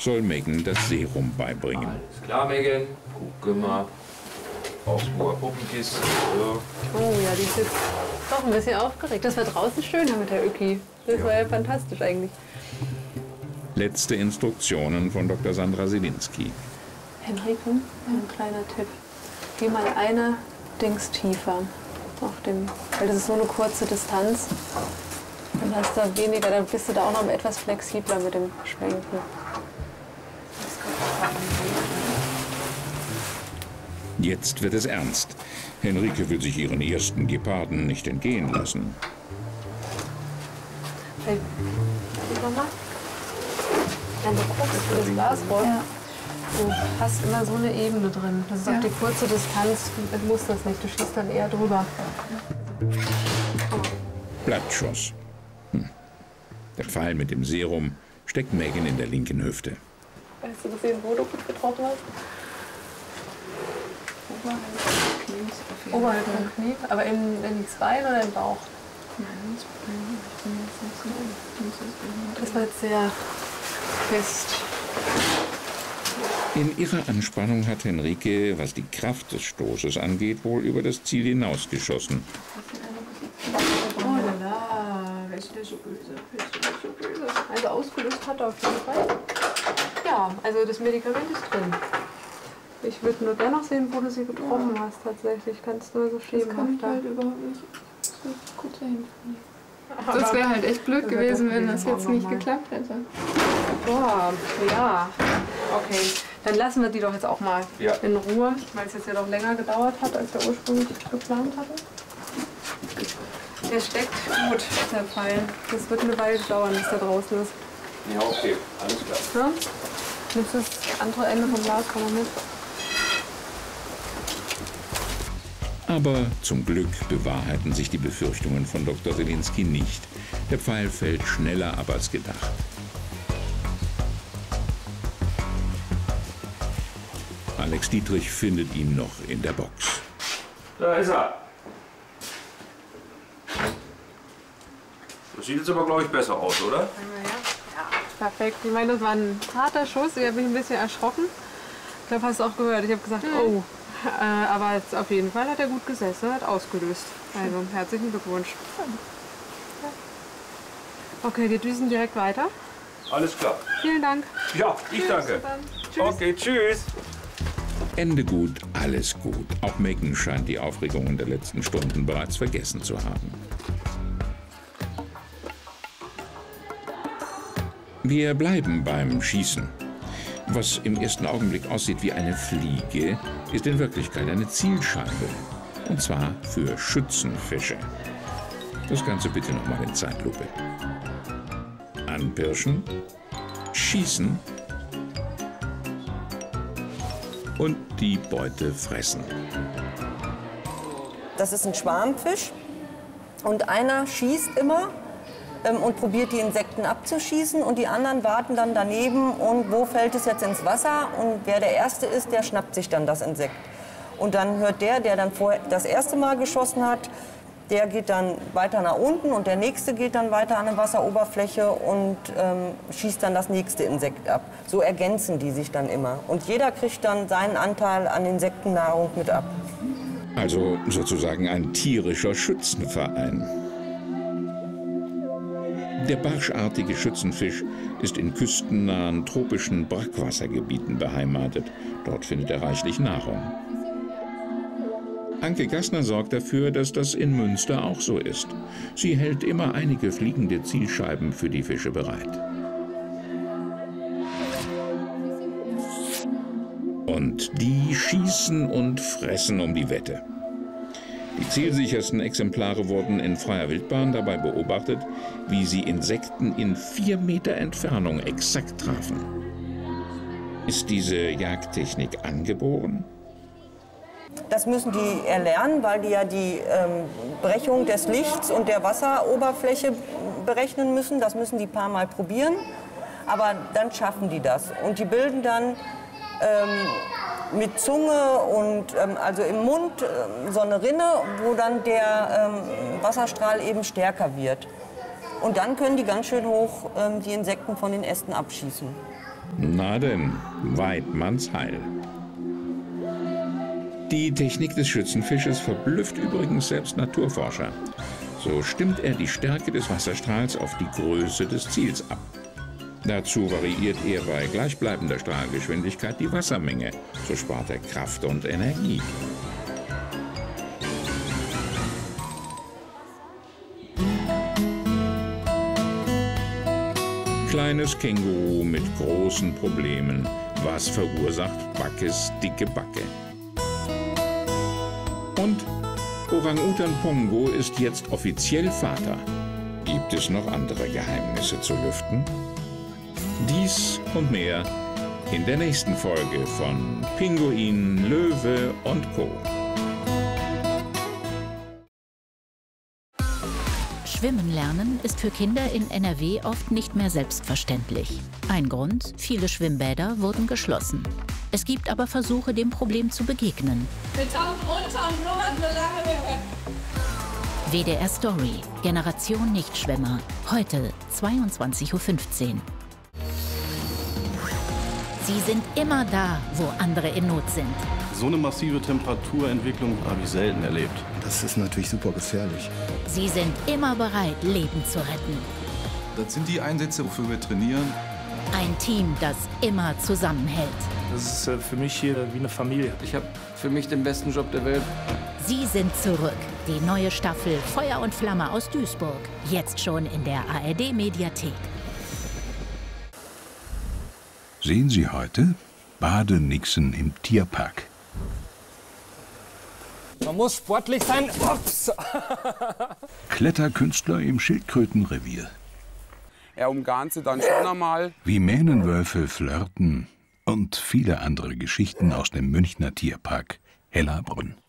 soll Megan das Serum beibringen. Alles klar, Megan. Guck mal. Aufs Puppenkiste. So. Oh ja, die ist jetzt doch ein bisschen aufgeregt. Das war draußen schöner mit der Öki. Das war ja fantastisch eigentlich. Letzte Instruktionen von Dr. Sandra Selinski. Henrike, ein kleiner Tipp. Geh mal eine Dings tiefer. Weil das ist so eine kurze Distanz. Dann hast du weniger, dann bist du da auch noch etwas flexibler mit dem Schwenken. Jetzt wird es ernst. Henrike will sich ihren ersten Geparden nicht entgehen lassen. Hey, Mama? Wenn du guckst für das Glasrohr, du hast immer so eine Ebene drin. Das ist auch die kurze Distanz. Du musst das nicht, du schießt dann eher drüber. Blattschuss. Der Pfeil mit dem Serum steckt Megan in der linken Hüfte. Hast du gesehen, wo du gut getroffen hast? Oberhalb vom Knie. Aber in die Beine oder im Bauch? Nein, das war jetzt sehr fest. In ihrer Anspannung hat Henrike, was die Kraft des Stoßes angeht, wohl über das Ziel hinausgeschossen. Oh la la, ist der so böse, so böse. Also ausgelöst hat er auf jeden Fall. Ja, also das Medikament ist drin. Ich würde nur gerne noch sehen, wo du sie getroffen hast tatsächlich. Kannst du so schieben. Das kann ich halt überhaupt nicht. So gut dahin. Das wäre halt echt blöd gewesen, wenn das jetzt nicht geklappt hätte. Boah, ja. Okay, dann lassen wir die doch jetzt auch mal in Ruhe, weil es jetzt ja doch länger gedauert hat, als wir ursprünglich geplant hatten. Der steckt gut, der Pfeil. Das wird eine Weile dauern, bis der draußen ist. Ja, okay, alles klar. Ja? Nimmst du das andere Ende vom Glas, komm mal mit. Aber zum Glück bewahrheiten sich die Befürchtungen von Dr. Selinski nicht. Der Pfeil fällt schneller ab als gedacht. Alex Dietrich findet ihn noch in der Box. Da ist er. Das sieht jetzt aber, glaube ich, besser aus, oder? Ja, perfekt. Ich meine, das war ein harter Schuss. Ich habe mich ein bisschen erschrocken. Ich glaube, hast du auch gehört. Ich habe gesagt, oh. Aber jetzt auf jeden Fall hat er gut gesessen, hat ausgelöst. Also herzlichen Glückwunsch. Okay, wir düsen direkt weiter. Alles klar. Vielen Dank. Ja, ich danke. Tschüss. Okay, tschüss. Ende gut, alles gut. Auch Megan scheint die Aufregungen der letzten Stunden bereits vergessen zu haben. Wir bleiben beim Schießen. Was im ersten Augenblick aussieht wie eine Fliege, ist in Wirklichkeit eine Zielscheibe. Und zwar für Schützenfische. Das Ganze bitte nochmal in Zeitlupe. Anpirschen, schießen und die Beute fressen. Das ist ein Schwarmfisch und einer schießt immer und probiert die Insekten abzuschießen und die anderen warten dann daneben und wo fällt es jetzt ins Wasser und wer der Erste ist, der schnappt sich dann das Insekt. Und dann hört der dann vorher das erste Mal geschossen hat, der geht dann weiter nach unten und der Nächste geht dann weiter an der Wasseroberfläche und schießt dann das nächste Insekt ab. So ergänzen die sich dann immer und jeder kriegt dann seinen Anteil an Insektennahrung mit ab. Also sozusagen ein tierischer Schützenverein. Der barschartige Schützenfisch ist in küstennahen tropischen Brackwassergebieten beheimatet. Dort findet er reichlich Nahrung. Anke Gassner sorgt dafür, dass das in Münster auch so ist. Sie hält immer einige fliegende Zielscheiben für die Fische bereit. Und die schießen und fressen um die Wette. Die zielsichersten Exemplare wurden in freier Wildbahn dabei beobachtet, wie sie Insekten in 4 Meter Entfernung exakt trafen. Ist diese Jagdtechnik angeboren? Das müssen die erlernen, weil die ja die Brechung des Lichts und der Wasseroberfläche berechnen müssen. Das müssen die ein paar Mal probieren, aber dann schaffen die das. Und die bilden dann mit Zunge und also im Mund so eine Rinne, wo dann der Wasserstrahl eben stärker wird. Und dann können die ganz schön hoch die Insekten von den Ästen abschießen. Na denn, Weidmannsheil. Die Technik des Schützenfisches verblüfft übrigens selbst Naturforscher. So stimmt er die Stärke des Wasserstrahls auf die Größe des Ziels ab. Dazu variiert er bei gleichbleibender Strahlgeschwindigkeit die Wassermenge. So spart er Kraft und Energie. Kleines Känguru mit großen Problemen. Was verursacht Backes dicke Backe? Und Orang-Utan Pongo ist jetzt offiziell Vater. Gibt es noch andere Geheimnisse zu lüften? Dies und mehr in der nächsten Folge von Pinguin, Löwe und Co. Schwimmen lernen ist für Kinder in NRW oft nicht mehr selbstverständlich. Ein Grund: viele Schwimmbäder wurden geschlossen. Es gibt aber Versuche, dem Problem zu begegnen. Wir tauchen runter und blubbern so lange wir können. WDR Story, Generation Nichtschwimmer. Heute 22:15 Uhr. Sie sind immer da, wo andere in Not sind. So eine massive Temperaturentwicklung habe ich selten erlebt. Das ist natürlich super gefährlich. Sie sind immer bereit, Leben zu retten. Das sind die Einsätze, wofür wir trainieren. Ein Team, das immer zusammenhält. Das ist für mich hier wie eine Familie. Ich habe für mich den besten Job der Welt. Sie sind zurück. Die neue Staffel Feuer und Flamme aus Duisburg. Jetzt schon in der ARD-Mediathek. Sehen Sie heute Badenixen im Tierpark. Man muss sportlich sein. Ups. Kletterkünstler im Schildkrötenrevier. Er umgarnt sie dann schon einmal. Wie Mähnenwölfe flirten und viele andere Geschichten aus dem Münchner Tierpark Hellerbrunn.